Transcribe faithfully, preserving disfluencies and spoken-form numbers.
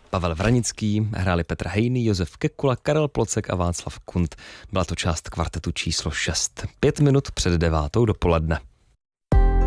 Pavel Vranický, hráli Petr Hejný, Josef Kekula, Karel Plocek a Václav Kunt. Byla to část kvartetu číslo šest. Pět minut před devátou dopoledne.